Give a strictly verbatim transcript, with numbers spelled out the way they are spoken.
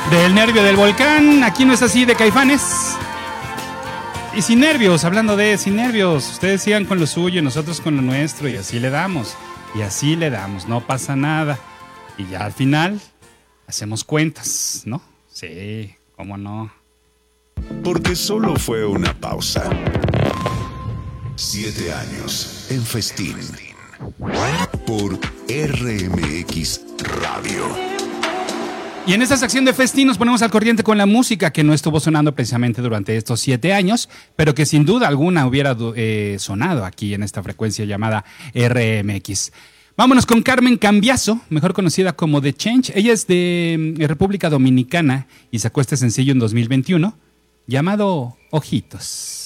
Del nervio del volcán, aquí no es así de Caifanes. Y sin nervios, hablando de sin nervios, ustedes sigan con lo suyo y nosotros con lo nuestro y así le damos. Y así le damos, no pasa nada. Y ya al final hacemos cuentas, ¿no? Sí, cómo no. Porque solo fue una pausa. Siete años en Festín. Por R M X Radio. Y en esta sección de Festín nos ponemos al corriente con la música que no estuvo sonando precisamente durante estos siete años, pero que sin duda alguna hubiera eh, sonado aquí en esta frecuencia llamada R M X. Vámonos con Carmen Cambiaso, mejor conocida como The Change. Ella es de eh, República Dominicana y sacó este sencillo en dos mil veintiuno llamado Ojitos.